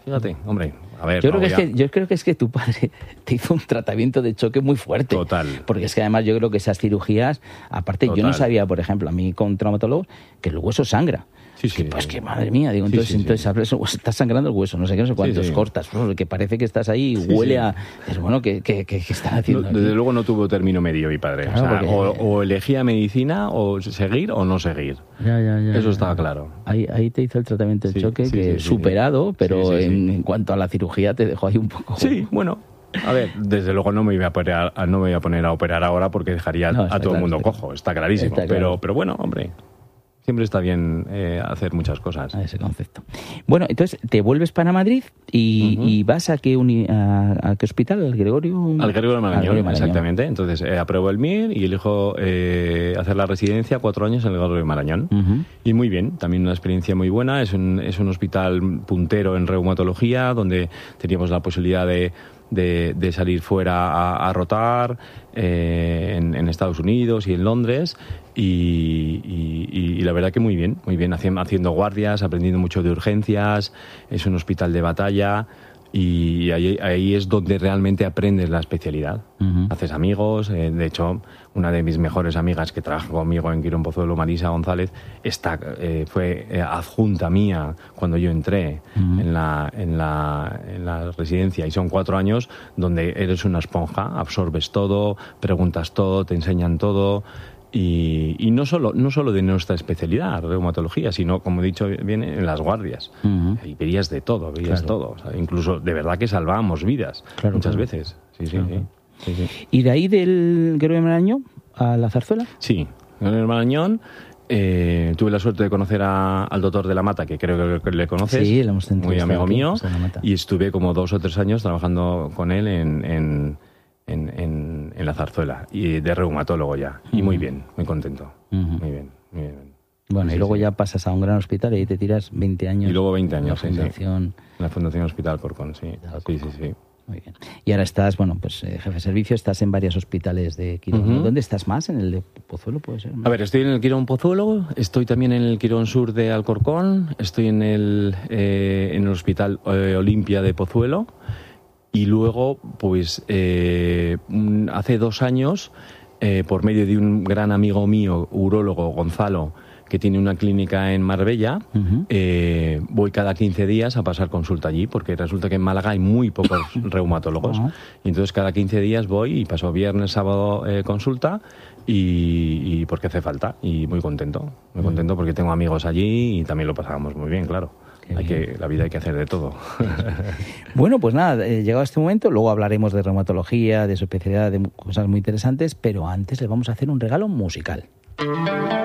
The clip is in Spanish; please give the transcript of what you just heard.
Fíjate, hombre, a ver... Yo creo que es que tu padre te hizo un tratamiento de choque muy fuerte. Total. Porque es que además yo creo que esas cirugías, aparte Total. yo no sabía, por ejemplo, a mí con traumatólogos, que el hueso sangra. Sí, sí. Pues que madre mía, digo, entonces estás sangrando el hueso, no sé qué, no sé cuántos, cortas, que parece que estás ahí y huele a... Es bueno, ¿qué están haciendo? Desde luego no tuvo término medio mi padre. Claro, o elegía medicina, o seguir o no seguir. Ya, eso estaba claro. Ahí te hizo el tratamiento de choque, superado, pero en cuanto a la cirugía te dejó ahí un poco... Sí, bueno... A ver, desde luego no me iba a poner a operar ahora porque dejaría a todo el mundo cojo, está clarísimo. Pero bueno, hombre... Siempre está bien hacer muchas cosas. A ese concepto. Bueno, entonces te vuelves para Madrid y vas ¿a qué hospital? ¿Al Gregorio? Al Gregorio Marañón, exactamente. Entonces apruebo el MIR y elijo hacer la residencia 4 años en el Gregorio Marañón. Y muy bien, también una experiencia muy buena. Es un hospital puntero en reumatología donde teníamos la posibilidad de salir fuera a rotar en Estados Unidos y en Londres y la verdad que muy bien haciendo guardias, aprendiendo mucho de urgencias. Es un hospital de batalla y ahí es donde realmente aprendes la especialidad. Haces amigos. De hecho, una de mis mejores amigas que trabaja conmigo en Quirón Pozuelo, Marisa González, fue adjunta mía cuando yo entré en la residencia, y son 4 años donde eres una esponja, absorbes todo, preguntas todo, te enseñan todo. Y no solo de nuestra especialidad, reumatología, sino, como he dicho bien, en las guardias. Y veías de todo, todo. O sea, incluso de verdad que salvábamos vidas muchas veces. Sí. ¿Y de ahí del Gregorio Marañón a la Zarzuela? Sí, en el Marañón tuve la suerte de conocer al doctor de la Mata, que creo que le conoces. Sí, lo hemos entrevistado, muy amigo mío. Y estuve como 2 o 3 años trabajando con él en la Zarzuela, y de reumatólogo ya. Y muy bien, muy contento. Muy bien. Bueno, y luego ya pasas a un gran hospital y ahí te tiras 20 años. Y luego 20 años, en la Fundación Hospital Corcón, sí. Muy bien. Y ahora estás, jefe de servicio, estás en varios hospiales de Quirón. ¿Dónde estás más? ¿En el de Pozuelo puede ser? A ver, estoy en el Quirón Pozuelo, estoy también en el Quirón Sur de Alcorcón, estoy en el Hospital Olimpia de Pozuelo, y luego, pues, hace 2 años, por medio de un gran amigo mío, urólogo, Gonzalo, que tiene una clínica en Marbella, voy cada 15 días a pasar consulta allí, porque resulta que en Málaga hay muy pocos reumatólogos. Y entonces cada 15 días voy y paso viernes, sábado consulta, y porque hace falta. Y muy contento porque tengo amigos allí y también lo pasábamos muy bien, claro. La vida hay que hacer de todo. Bueno, pues nada, llegado a este momento, luego hablaremos de reumatología, de su especialidad, de cosas muy interesantes, pero antes le vamos a hacer un regalo musical.